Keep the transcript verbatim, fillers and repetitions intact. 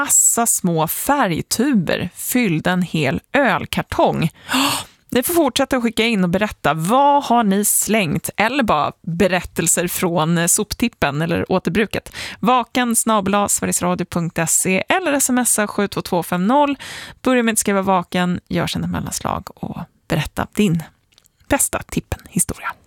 massa små färgtuber fyllde en hel ölkartong. Ni får fortsätta att skicka in och berätta, vad har ni slängt? Eller bara berättelser från soptippen eller återbruket. Vaken snabel-a sverigesradio punkt se eller smsa sju två två fem noll. Börja med att skriva vaken, gör sen ett mellanslag och berätta din bästa tippen historia.